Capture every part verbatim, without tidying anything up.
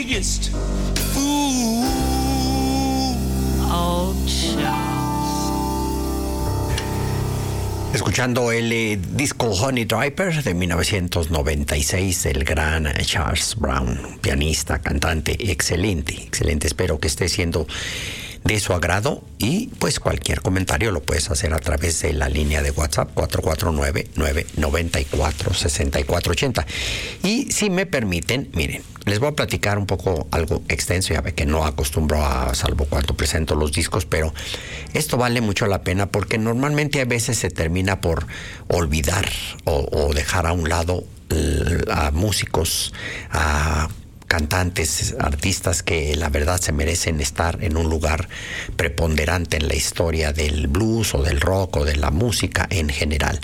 Escuchando el eh, disco Honey Driver de mil novecientos noventa y seis del gran Charles Brown, pianista, cantante, excelente, excelente. Espero que esté siendo de su agrado y pues cualquier comentario lo puedes hacer a través de la línea de WhatsApp cuatro cuatro nueve, nueve nueve cuatro, seis cuatro ocho cero. Y si me permiten, miren, les voy a platicar un poco algo extenso, ya ve que no acostumbro a, salvo cuando presento los discos, pero esto vale mucho la pena porque normalmente a veces se termina por olvidar o, o dejar a un lado a músicos, a cantantes, artistas que la verdad se merecen estar en un lugar preponderante en la historia del blues o del rock o de la música en general.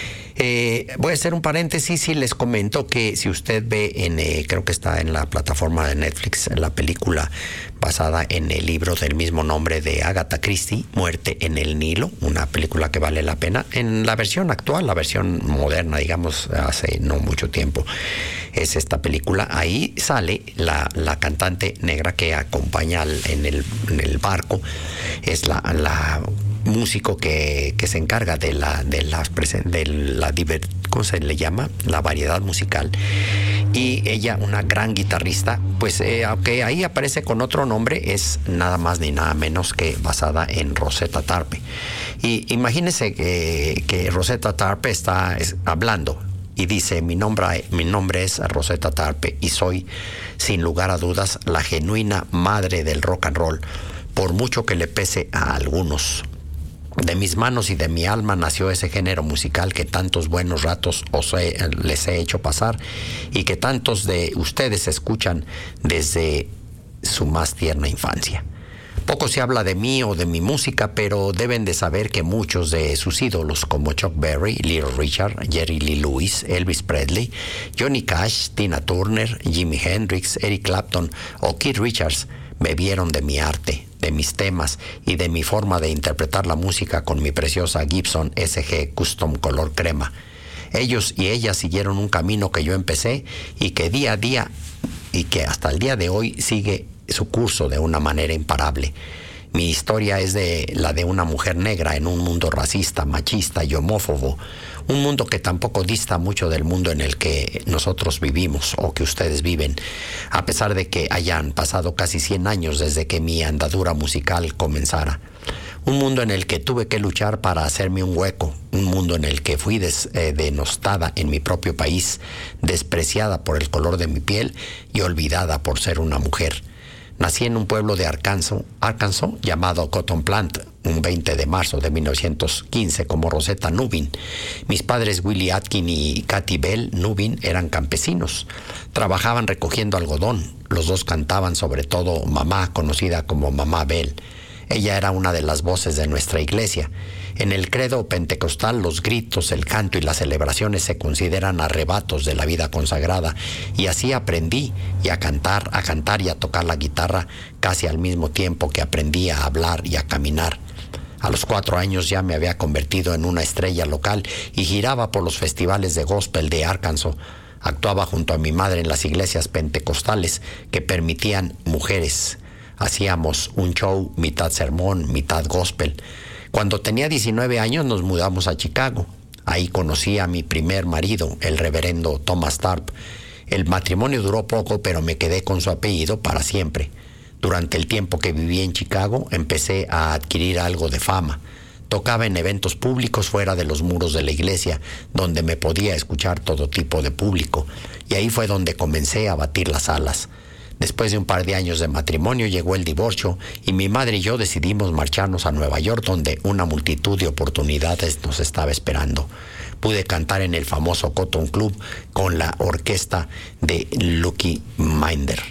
Eh, voy a hacer un paréntesis y les comento que si usted ve en, eh, creo que está en la plataforma de Netflix, la película basada en el libro del mismo nombre de Agatha Christie, Muerte en el Nilo, una película que vale la pena, en la versión actual, la versión moderna, digamos, hace no mucho tiempo, es esta película. Ahí sale la, la cantante negra que acompaña al, en, el, en el barco, es la... la músico que, que se encarga de la de la, de la diver, ¿cómo se le llama? La variedad musical. Y ella, una gran guitarrista, pues eh, aunque ahí aparece con otro nombre, es nada más ni nada menos que basada en Rosetta Tharpe. Y imagínense que, que Rosetta Tharpe está es, hablando y dice: mi nombre, mi nombre es Rosetta Tharpe y soy, sin lugar a dudas, la genuina madre del rock and roll, por mucho que le pese a algunos. De mis manos y de mi alma nació ese género musical que tantos buenos ratos os he, les he hecho pasar y que tantos de ustedes escuchan desde su más tierna infancia. Poco se habla de mí o de mi música, pero deben de saber que muchos de sus ídolos como Chuck Berry, Little Richard, Jerry Lee Lewis, Elvis Presley, Johnny Cash, Tina Turner, Jimi Hendrix, Eric Clapton o Keith Richards bebieron de mi arte, de mis temas y de mi forma de interpretar la música con mi preciosa Gibson S G Custom color crema. Ellos y ellas siguieron un camino que yo empecé y que día a día y que hasta el día de hoy sigue su curso de una manera imparable. Mi historia es de la de una mujer negra en un mundo racista, machista y homófobo, un mundo que tampoco dista mucho del mundo en el que nosotros vivimos o que ustedes viven, a pesar de que hayan pasado casi cien años desde que mi andadura musical comenzara. Un mundo en el que tuve que luchar para hacerme un hueco, un mundo en el que fui des, eh, denostada en mi propio país, despreciada por el color de mi piel y olvidada por ser una mujer. Nací en un pueblo de Arkansas, Arkansas llamado Cotton Plant, un veinte de marzo de mil novecientos quince, como Rosetta Nubin. Mis padres Willie Atkin y Katy Bell Nubin eran campesinos. Trabajaban recogiendo algodón. Los dos cantaban, sobre todo mamá, conocida como Mamá Bell. Ella era una de las voces de nuestra iglesia. En el credo pentecostal, los gritos, el canto y las celebraciones se consideran arrebatos de la vida consagrada, y así aprendí y a cantar, a cantar y a tocar la guitarra casi al mismo tiempo que aprendí a hablar y a caminar. A los cuatro años ya me había convertido en una estrella local y giraba por los festivales de gospel de Arkansas. Actuaba junto a mi madre en las iglesias pentecostales que permitían mujeres. Hacíamos un show mitad sermón, mitad gospel. Cuando tenía diecinueve años nos mudamos a Chicago. Ahí conocí a mi primer marido, el reverendo Thomas Tharpe. El matrimonio duró poco, pero me quedé con su apellido para siempre. Durante el tiempo que viví en Chicago, empecé a adquirir algo de fama. Tocaba en eventos públicos fuera de los muros de la iglesia, donde me podía escuchar todo tipo de público. Y ahí fue donde comencé a batir las alas. Después de un par de años de matrimonio llegó el divorcio y mi madre y yo decidimos marcharnos a Nueva York, donde una multitud de oportunidades nos estaba esperando. Pude cantar en el famoso Cotton Club con la orquesta de Lucky Minder,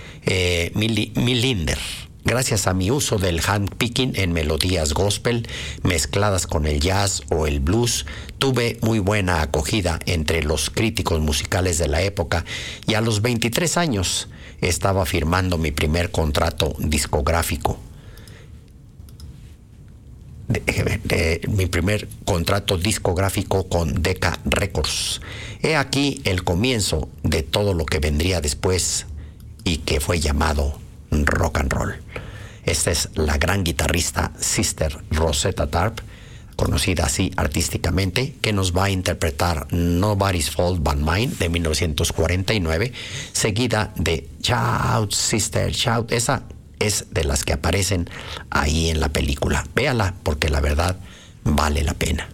eh, Milinder. Gracias a mi uso del handpicking en melodías gospel mezcladas con el jazz o el blues, tuve muy buena acogida entre los críticos musicales de la época y a los veintitrés años estaba firmando mi primer contrato discográfico. De, de, de, mi primer contrato discográfico con Decca Records. He aquí el comienzo de todo lo que vendría después y que fue llamado rock and roll. Esta es la gran guitarrista Sister Rosetta Tharpe, conocida así artísticamente, que nos va a interpretar Nobody's Fault But Mine de mil novecientos cuarenta y nueve, seguida de Shout Sister Shout. Esa es de las que aparecen ahí en la película. Véala porque la verdad vale la pena.